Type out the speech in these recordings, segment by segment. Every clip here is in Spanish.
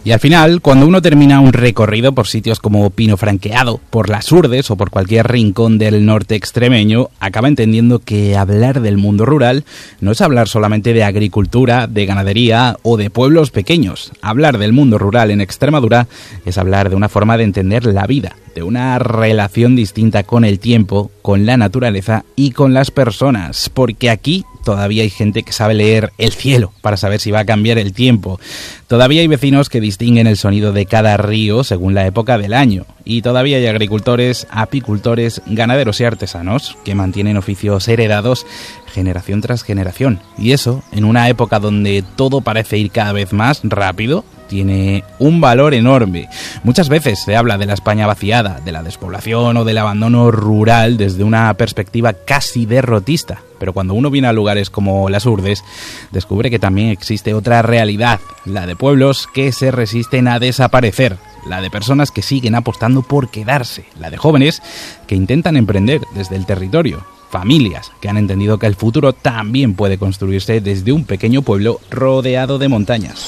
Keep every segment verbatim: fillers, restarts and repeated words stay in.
Y al final, cuando uno termina un recorrido por sitios como Pino Franqueado, por Las Hurdes o por cualquier rincón del norte extremeño, acaba entendiendo que hablar del mundo rural no es hablar solamente de agricultura, de ganadería o de pueblos pequeños. Hablar del mundo rural en Extremadura es hablar de una forma de entender la vida, de una relación distinta con el tiempo, con la naturaleza y con las personas, porque aquí todavía hay gente que sabe leer el cielo para saber si va a cambiar el tiempo. Todavía hay vecinos que distinguen el sonido de cada río según la época del año. Y todavía hay agricultores, apicultores, ganaderos y artesanos que mantienen oficios heredados generación tras generación. Y eso, en una época donde todo parece ir cada vez más rápido, tiene un valor enorme. Muchas veces se habla de la España vaciada, de la despoblación o del abandono rural desde una perspectiva casi derrotista. Pero cuando uno viene a lugares como Las Hurdes, descubre que también existe otra realidad, la de pueblos que se resisten a desaparecer, la de personas que siguen apostando por quedarse, la de jóvenes que intentan emprender desde el territorio, familias que han entendido que el futuro también puede construirse desde un pequeño pueblo rodeado de montañas.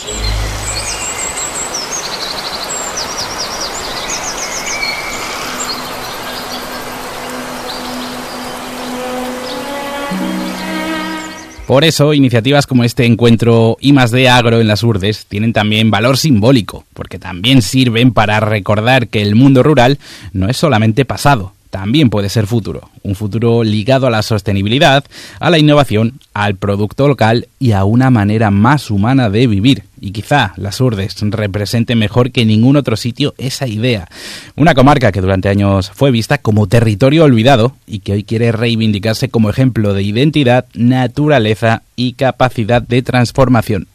Por eso, iniciativas como este encuentro I más D Agro en Las Hurdes tienen también valor simbólico, porque también sirven para recordar que el mundo rural no es solamente pasado, también puede ser futuro. Un futuro ligado a la sostenibilidad, a la innovación, al producto local y a una manera más humana de vivir. Y quizá Las Hurdes represente mejor que ningún otro sitio esa idea. Una comarca que durante años fue vista como territorio olvidado y que hoy quiere reivindicarse como ejemplo de identidad, naturaleza y capacidad de transformación.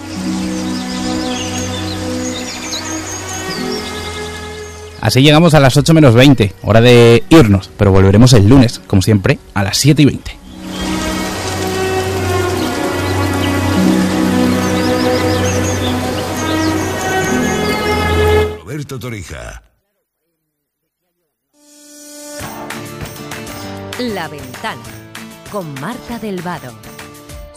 Así llegamos a las ocho menos veinte, hora de irnos, pero volveremos el lunes, como siempre, a las siete y veinte. Roberto Torija. La Ventana, con Marta del Vado.